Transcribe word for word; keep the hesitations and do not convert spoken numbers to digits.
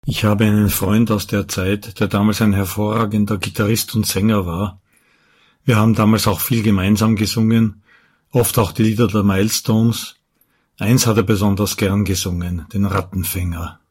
Ich habe einen Freund aus der Zeit, der damals ein hervorragender Gitarrist und Sänger war. Wir haben damals auch viel gemeinsam gesungen, oft auch die Lieder der Milestones. Eins hat er besonders gern gesungen, den Rattenfänger.